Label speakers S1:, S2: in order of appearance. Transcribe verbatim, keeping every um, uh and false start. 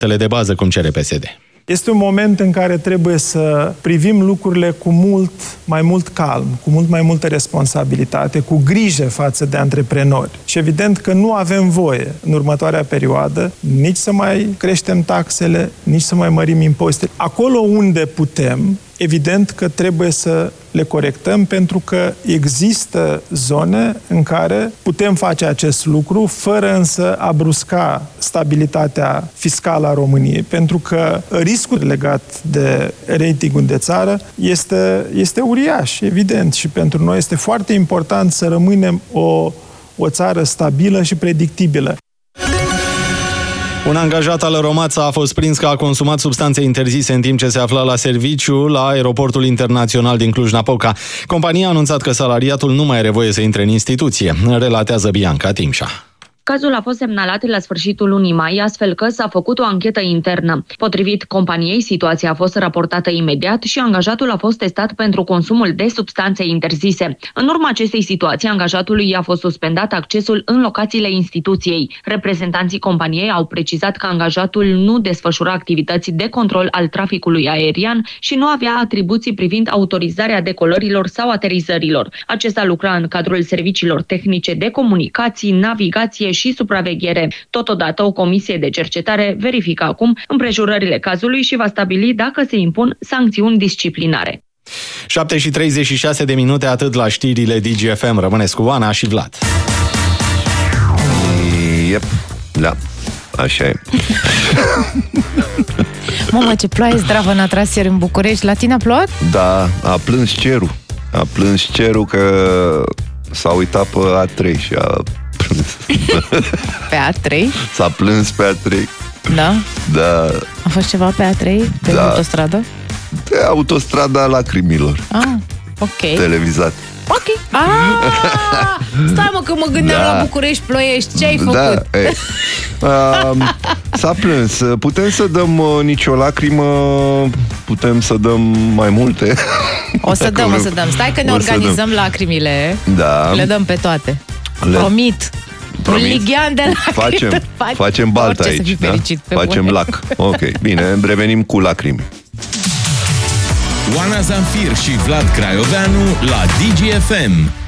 S1: de bază, cum cere P S D.
S2: Este un moment în care trebuie să privim lucrurile cu mult mai mult calm, cu mult mai multă responsabilitate, cu grijă față de antreprenori. Și evident că nu avem voie în următoarea perioadă nici să mai creștem taxele, nici să mai mărim impozitele. Acolo unde putem, evident că trebuie să le corectăm, pentru că există zone în care putem face acest lucru, fără însă a brusca stabilitatea fiscală a României, pentru că riscul legat de ratingul de țară este, este uriaș, evident, și pentru noi este foarte important să rămânem o, o țară stabilă și predictibilă.
S1: Un angajat al Romața a fost prins că a consumat substanțe interzise în timp ce se afla la serviciu la aeroportul internațional din Cluj-Napoca. Compania a anunțat că salariatul nu mai are voie să intre în instituție, relatează Bianca Timșa.
S3: Cazul a fost semnalat la sfârșitul lunii mai, astfel că s-a făcut o anchetă internă. Potrivit companiei, situația a fost raportată imediat și angajatul a fost testat pentru consumul de substanțe interzise. În urma acestei situații, angajatului i-a fost suspendat accesul în locațiile instituției. Reprezentanții companiei au precizat că angajatul nu desfășura activități de control al traficului aerian și nu avea atribuții privind autorizarea decolărilor sau aterizărilor. Acesta lucra în cadrul serviciilor tehnice de comunicații, navigație și supraveghere. Totodată, o comisie de cercetare verifică acum împrejurările cazului și va stabili dacă se impun sancțiuni disciplinare.
S1: șapte și treizeci și șase de minute, atât la știrile D G F M. Rămâneți cu Ana și Vlad.
S4: Yep. Da, așa e.
S5: Mamă, ce ploaie zdravă n-a tras ieri în București. La tine a plouat?
S4: Da, a plâns cerul. A plâns cerul că s-a uitat pe A trei și a
S5: Pe A trei?
S4: S-a plâns pe A trei.
S5: Da?
S4: Da.
S5: A fost ceva pe A trei? Pe
S4: da.
S5: autostradă?
S4: De autostrada lacrimilor.
S5: Ah, ok.
S4: Televizat.
S5: Ok. Ah, stai mă că mă gândeam da. la București ploiești. Ce ai făcut?
S4: Da, e. Uh, s-a plâns. Putem să dăm uh, nicio lacrimă, putem să dăm mai multe.
S5: O să dăm, o să dăm. Stai că ne
S4: o
S5: organizăm lacrimile.
S4: Da.
S5: Le dăm pe toate.
S4: Le...
S5: Promit. Un lighean de lacrimi.
S4: Facem, facem baltă aici, da? Facem bune. Lac. Ok, bine, revenim cu lacrimi.
S6: Oana Zanfir și Vlad Craioveanu la D G F M.